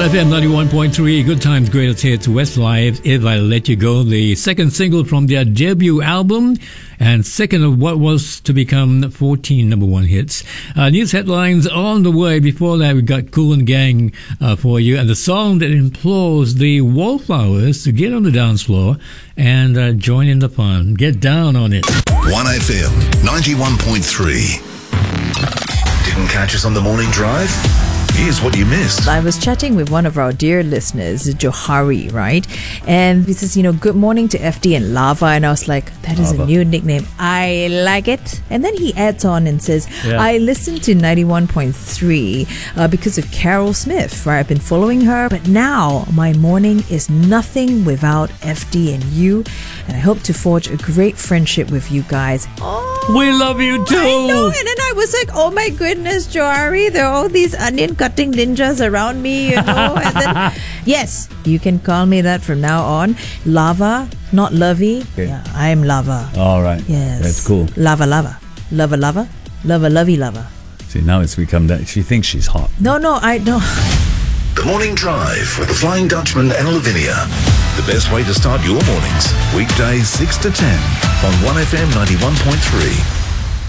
1FM 91.3, Good Times, Greatest Hits, Westlife, If I Let You Go, the second single from their debut album, and second of what was to become 14 number one hits. News headlines on the way. Before that, we got Kool and Gang for you, and the song that implores the Wallflowers to get on the dance floor and join in the fun. Get down on it. 1FM 91.3. Didn't catch us on the morning drive? Here's what you missed. I was chatting with one of our dear listeners, Johari, right? And he says, good morning to FD and Lava. And I was like, that is a new nickname. I like it. And then he adds on and says, I listened to 91.3 because of Carol Smith, right? I've been following her, but now my morning is nothing without FD and you. And I hope to forge a great friendship with you guys. We love you too. I know. And then I was like, oh my goodness, Johari, there are all these onion cutting ninjas around me, And then, yes, you can call me that from now on. Lava, not Lovey. Okay. Yeah, I am Lava. All right. Yes. That's cool. Lava. Lova, lovey lover. See, now it's become that she thinks she's hot. No, I don't. The Morning Drive with the Flying Dutchman and Lavinia. The best way to start your mornings. Weekdays 6 to 10 on 1FM 91.3.